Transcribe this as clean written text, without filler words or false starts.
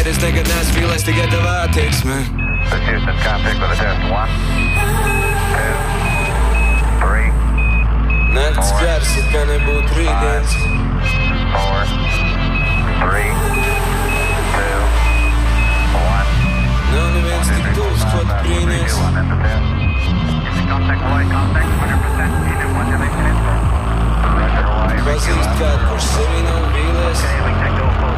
Es nekad neesmu vīlēs tikai tavā attieksmē. This Houston, contact with a test. 1, 2, 3. Nakts gars, it kā nebūtu rītdienas. 4, 3, 2, 1. Nav neviens tik tuvs, ko tu brīnies. Contact Hawaii, contact 100%. Unit 1 delay. Pazīst kādu, kurš sevi nav vīlēs. Okay, we take those